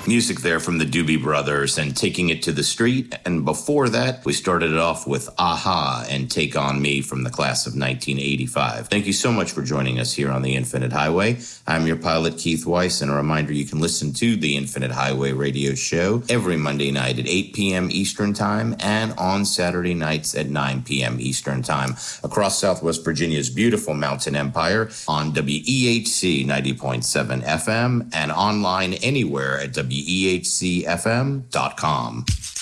Music there from the Doobie Brothers and Taking It to the Street. And before that, we started it off with Aha and Take On Me from the class of 1985. Thank you so much for joining us here on the Infinite Highway. I'm your pilot, Keith Weiss, and a reminder you can listen to the Infinite Highway radio show every Monday night at 8 p.m. Eastern Time and on Saturday nights at 9 p.m. Eastern Time across Southwest Virginia's beautiful Mountain Empire on WEHC 90.7 FM and online anywhere at WEHCFM.com.